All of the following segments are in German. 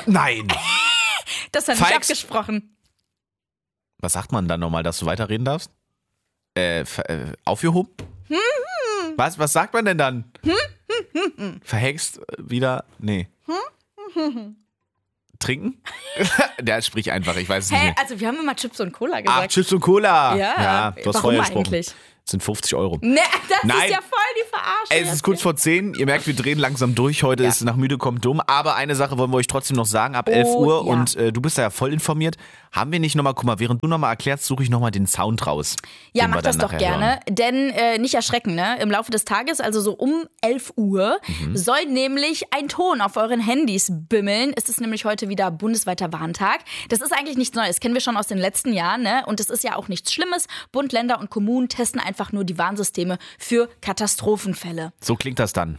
Nein. Das war nicht abgesprochen. Was sagt man dann nochmal, dass du weiterreden darfst? Aufgehoben? Was sagt man denn dann? Verhext wieder? Nee. Trinken? Der sprich einfach, ich weiß es nicht mehr. Also wir haben immer Chips und Cola gesagt. Ach, Chips und Cola. Ja, du hast warum vorher gesprochen. eigentlich? Das sind 50 Euro. Ne, das Nein. ist ja voll die Verarsche. Es ist kurz vor 10. Ihr merkt, wir drehen langsam durch. Heute ist nach müde kommt dumm. Aber eine Sache wollen wir euch trotzdem noch sagen. Ab 11 Uhr ja. und du bist da ja voll informiert. Haben wir nicht nochmal, guck mal, während du nochmal erklärst, suche ich nochmal den Sound raus. Ja, mach das doch gerne. Denn nicht erschrecken, ne? Im Laufe des Tages, also so um 11 Uhr, soll nämlich ein Ton auf euren Handys bimmeln. Es ist nämlich heute wieder bundesweiter Warntag. Das ist eigentlich nichts Neues, kennen wir schon aus den letzten Jahren, ne? Und es ist ja auch nichts Schlimmes. Bund, Länder und Kommunen testen einfach nur die Warnsysteme für Katastrophenfälle. So klingt das dann.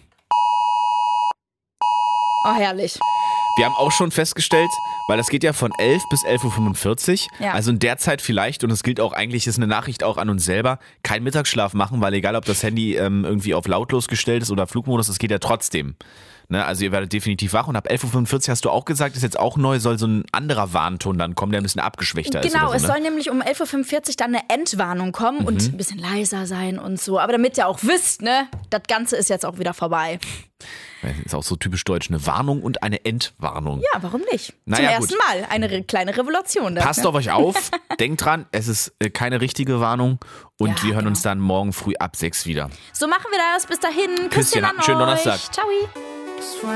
Oh, herrlich. Wir haben auch schon festgestellt, weil das geht ja von 11 bis 11.45 Uhr, Ja. also in der Zeit vielleicht, und es gilt auch eigentlich, ist eine Nachricht auch an uns selber, keinen Mittagsschlaf machen, weil egal, ob das Handy irgendwie auf lautlos gestellt ist oder Flugmodus, das geht ja trotzdem. Ne? Also ihr werdet definitiv wach und ab 11.45 Uhr hast du auch gesagt, ist jetzt auch neu, soll so ein anderer Warnton dann kommen, der ein bisschen abgeschwächter ist. Genau, oder so, es soll nämlich um 11.45 Uhr dann eine Endwarnung kommen und ein bisschen leiser sein und so. Aber damit ihr auch wisst, ne, das Ganze ist jetzt auch wieder vorbei. Das ist auch so typisch deutsch, eine Warnung und eine Entwarnung. Ja, warum nicht? Naja, Zum ersten Mal eine kleine Revolution. Das, Passt ne? auf euch auf, denkt dran, es ist keine richtige Warnung und Ja, wir hören genau. uns dann morgen früh ab 6 wieder. So machen wir das. Bis dahin. Küsschen, Küsschen an schönen euch. Donnerstag. Ciao.